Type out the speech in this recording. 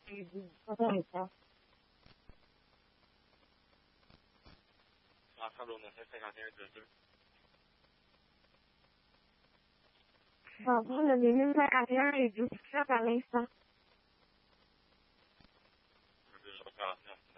correcto. Vamos, le vienen vacaciones y tú sacas lista.